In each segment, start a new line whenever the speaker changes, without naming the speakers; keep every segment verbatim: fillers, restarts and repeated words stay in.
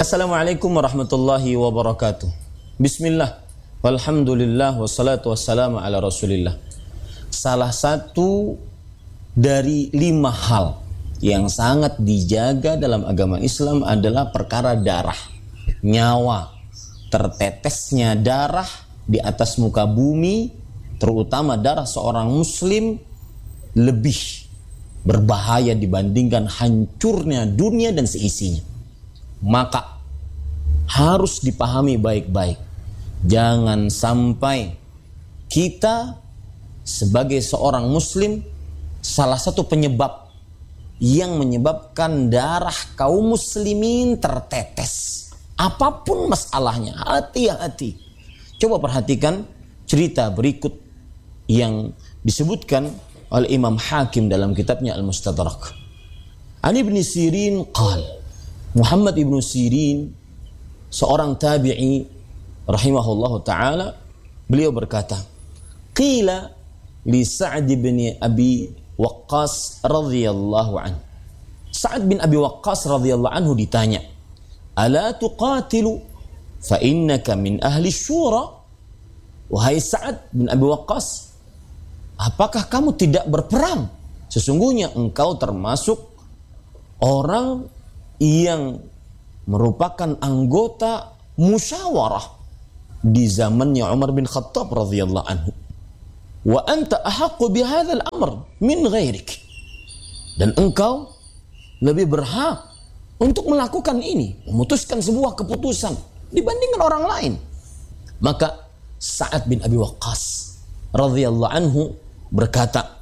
Assalamualaikum warahmatullahi wabarakatuh. Bismillah, walhamdulillah, wassalatu wassalamu ala rasulillah. Salah satu dari lima hal yang sangat dijaga dalam agama Islam adalah perkara darah, nyawa. Tertetesnya darah di atas muka bumi, terutama darah seorang muslim, lebih berbahaya dibandingkan hancurnya dunia dan seisinya. Maka harus dipahami baik-baik. Jangan sampai kita sebagai seorang muslim, salah satu penyebab yang menyebabkan darah kaum muslimin tertetes, apapun masalahnya, hati-hati. Coba perhatikan cerita berikut yang disebutkan oleh Imam Hakim dalam kitabnya Al-Mustadrak. An Ibn Sirin qal, Muhammad ibn Sirin, seorang tabi'i rahimahullahu ta'ala, beliau berkata, qila li Sa'd bin Abi Waqqas radhiyallahu anhu. Sa'd bin Abi Waqqas radhiyallahu anhu ditanya, ala tuqatilu fa innaka min ahli syura? Wahai Sa'd bin Abi Waqqas, apakah kamu tidak berperang? Sesungguhnya engkau termasuk orang yang merupakan anggota musyawarah di zamannya Umar bin Khattab radhiyallahu anhu. Wa anta ahaqqu bihadzal amr min ghairik. Dan engkau lebih berhak untuk melakukan ini, memutuskan sebuah keputusan dibandingkan orang lain. Maka Sa'ad bin Abi Waqqas radhiyallahu anhu berkata,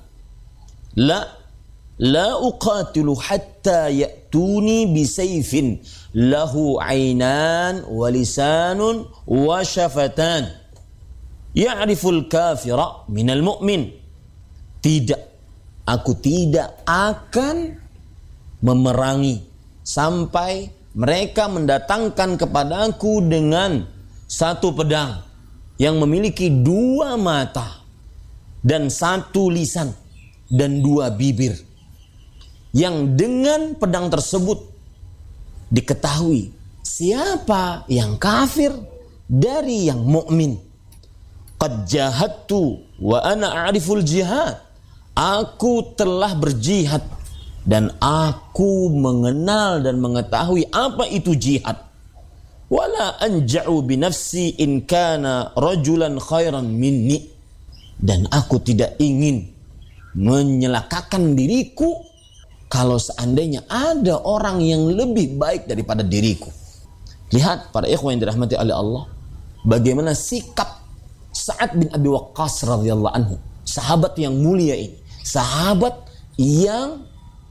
la La uqatilu hatta ya'tuni bisayfin lahu aynan wa lisanun wa syafatan ya'riful kafira minal mu'min. Tidak, aku tidak akan memerangi sampai mereka mendatangkan kepadaku dengan satu pedang yang memiliki dua mata dan satu lisan dan dua bibir, yang dengan pedang tersebut diketahui siapa yang kafir dari yang mukmin. Qad jahadtu wa ana a'riful jihad. Aku telah berjihad dan aku mengenal dan mengetahui apa itu jihad. Wala anja'u bi nafsi in kana rajulan khairan minni. Dan aku tidak ingin menyelakakan diriku kalau seandainya ada orang yang lebih baik daripada diriku. Lihat para ikhwan yang dirahmati oleh Allah, bagaimana sikap Sa'ad bin Abi Waqqas radhiyallahu anhu, sahabat yang mulia ini, sahabat yang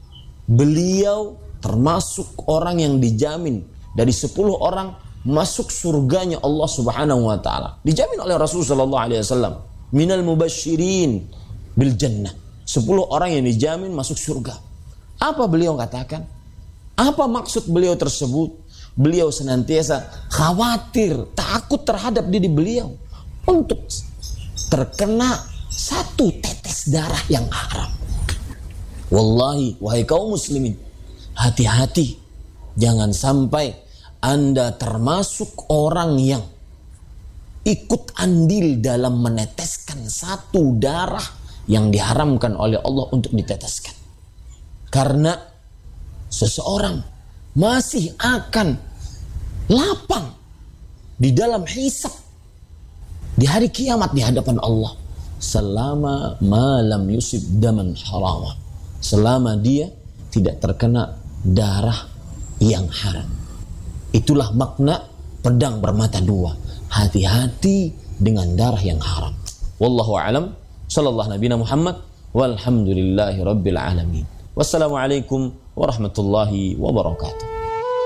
beliau termasuk orang yang dijamin dari sepuluh orang masuk surganya Allah Subhanahu wa taala. Dijamin oleh Rasulullah sallallahu alaihi wasallam, minal mubasysyirin bil jannah. sepuluh orang yang dijamin masuk surga. Apa beliau katakan? Apa maksud beliau tersebut? Beliau senantiasa khawatir, takut terhadap diri beliau untuk terkena satu tetes darah yang haram. Wallahi, wahai kaum muslimin, hati-hati. Jangan sampai Anda termasuk orang yang ikut andil dalam meneteskan satu darah yang diharamkan oleh Allah untuk diteteskan. Karena seseorang masih akan lapang di dalam hisab di hari kiamat di hadapan Allah selama malam yusib daman harama, selama dia tidak terkena darah yang haram. Itulah makna pedang bermata dua. Hati-hati dengan darah yang haram. Wallahu a'lam. Sallallahu nabiyana Muhammad walhamdulillahi rabbil alamin. Wassalamualaikum warahmatullahi wabarakatuh.